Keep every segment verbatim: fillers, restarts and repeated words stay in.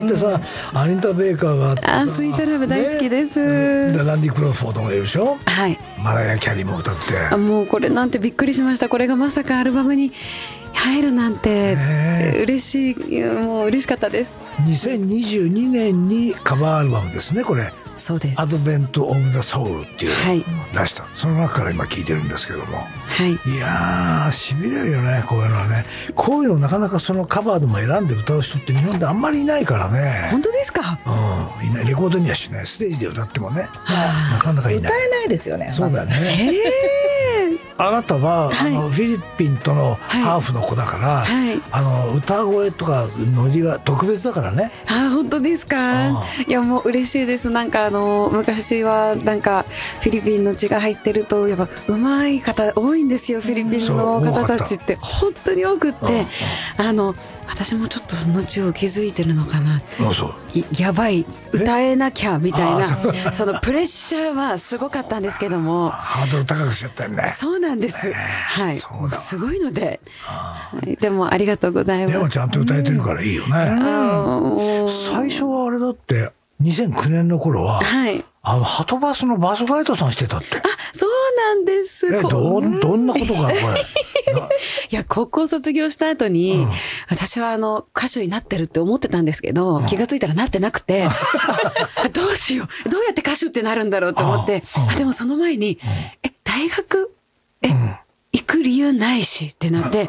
でさ、アニタ・ベイカーがあってさ、 あ、スイートラブ大好きです、 ね、でランディ・クロフォードもいるでしょ。 はい。 マライア・キャリーも歌って。 あ、もうこれなんてびっくりしました。これがまさかアルバムに入るなんて、ね、嬉しい、もう嬉しかったです。 にせんにじゅうにねんにカバーアルバムですね、これ。 そうです。 アドベント・オブ・ザ・ソウルっていうのを出した、はい、その中から今聴いてるんですけども、 はい、 いやーしびれるよね、こういうのはね。こういうのなかなかそのカバーでも選んで歌う人って日本であんまりいないからね。 本当ですか。 うん、いない。レコードにはしない。ステージで歌ってもね、なかなかいない。 歌えないですよね。 そうだよね。あなたは、はい、あのフィリピンとのハーフの子だから、はい、あの歌声とかノリが特別だからね。 あ、本当ですか。いや、もう嬉しいです。なんかあの昔はなんかフィリピンの血が入ってるとやっぱ上手い方多いんですよ。フィリピンの方たちって本当に多くって、うん、あの私もちょっとその血を気づいてるのかな。 そうやばい、歌えなきゃみたいな、そのプレッシャーはすごかったんですけども、 ハードル高くしちゃったよね。 そうなんです、はい、すごいので、はい、でもありがとうございます。 でもちゃんと歌えてるからいいよね、うん、最初はあれだってにせんきゅうねんの頃は、はい、あのハトバスのバスガイドさんしてたって。あ、 そうなんです。 え、どどんなことがこれいや、高校卒業した後に、うん、私はあの歌手になってるって思ってたんですけど、うん、気がついたらなってなくてどうしよう、どうやって歌手ってなるんだろうと思って、あ、でもその前に、うん、え、大学え、うん、行く理由ないしってなって、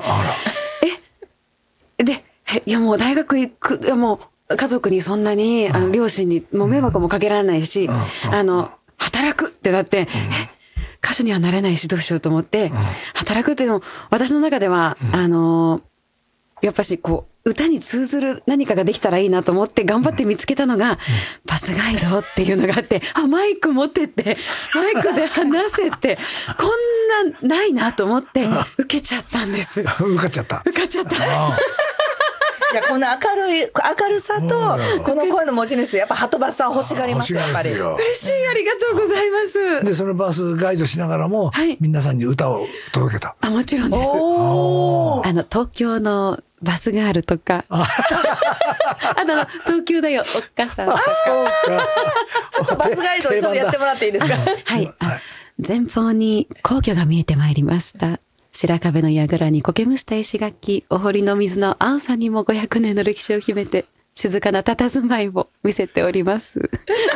えで、いやもう大学行く、いやもう家族にそんなに、あの両親にもう迷惑もかけられないし、あの働くってなって、え、歌手にはなれないしどうしようと思って、働くっていうのも私の中では、あのやっぱしこう歌に通ずる何かができたらいいなと思って頑張って見つけたのが、バスガイドっていうのがあって、あ、マイク持ってってマイクで話せてこんなないなと思って受けちゃったんです。 受かっちゃった受かっちゃったいや、この明るい明るさとこの声の持ち主、やっぱハトバスさん欲しがりますよ。やっぱり嬉しい、ありがとうございます。 でそのバスガイドしながらも、はい、皆さんに歌を届けた。 あ、もちろんです。おあの東京のバスガールとかあの東京だよおっかさんとかちょっとバスガイドをちょっとやってもらっていいですか。 はい、はい、前方に皇居が見えてまいりました。白壁の櫓に苔むした石垣、お堀の水の青さにもごひゃくねんの歴史を秘めて静かな佇まいを見せております。素晴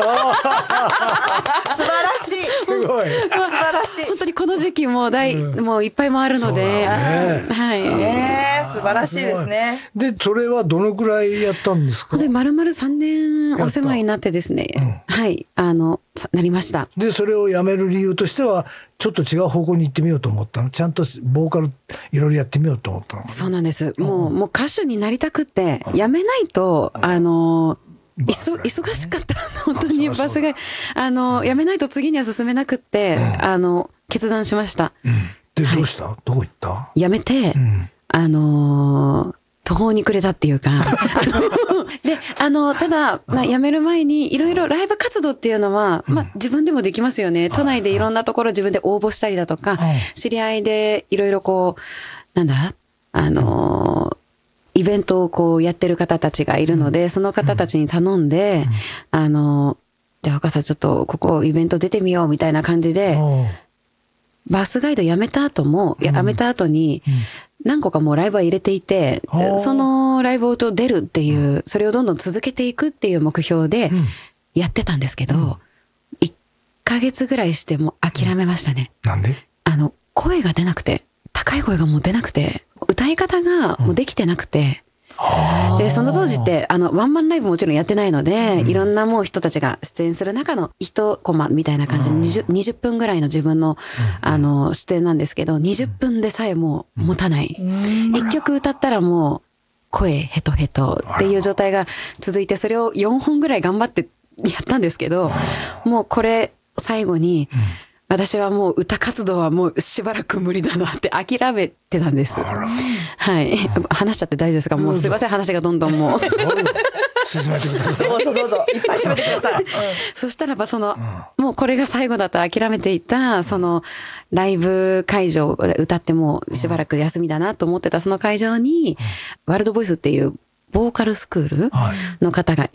らしい。 すごい。 素晴らしい。 本当にこの時期も大、うん、もういっぱい回るので、ね、はい。 ね、素晴らしいですね。 で、それはどのくらいやったんですか。 本当に丸々さんねんお世話になってですね、うん、はい、あのなりました。 で、それをやめる理由としてはちょっと違う方向に行ってみようと思ったの。ちゃんとボーカルいろいろやってみようと思ったの。 そうなんです。もう、うん、もう歌手になりたくて、うん、やめないと、うん、あのいそ忙しかった本当にバスがあの、うん、やめないと次には進めなくって、うん、あの決断しました。うん、 で、どうした、はい、どこ行った。 やめて、うん、あの途方に暮れたっていうかで、あのただ、まあ、辞める前にいろいろライブ活動っていうのは、まあ、自分でもできますよね。都内でいろんなところ自分で応募したりだとか、知り合いでいろいろこうなんだあのイベントをこうやってる方たちがいるので、その方たちに頼んで、あのじゃあお母さんちょっとここイベント出てみようみたいな感じで、バスガイド辞めた後も辞めた後に何個かもうライブは入れていて、そのライブを出るっていう、それをどんどん続けていくっていう目標でやってたんですけど、いっかげつぐらいしてもう諦めましたね。 なんで？ あの声が出なくて、高い声がもう出なくて、歌い方がもうできてなくて、うん、でその当時ってあのワンマンライブもちろんやってないので、うん、いろんなもう人たちが出演する中の一コマみたいな感じで 20, 20分ぐらいの自分の、うん、あの出演なんですけど、にじゅっぷんでさえもう持たない、うん、いっきょく歌ったらもう声ヘトヘトっていう状態が続いて、それをよんほんぐらい頑張ってやったんですけど、もうこれ最後に、うん、私はもう歌活動はもうしばらく無理だなって諦めてたんです。はい。話しちゃって大丈夫ですか？もうすいません、話がどんどんもう。 進めてください。 どうぞどうぞ、いっぱい喋ってください。うん、 そしたらばその、うん、もうこれが最後だと諦めていた、そのライブ会場歌ってもうしばらく休みだなと思ってたその会場に、うん、ワールドボイスっていうボーカルスクールの方が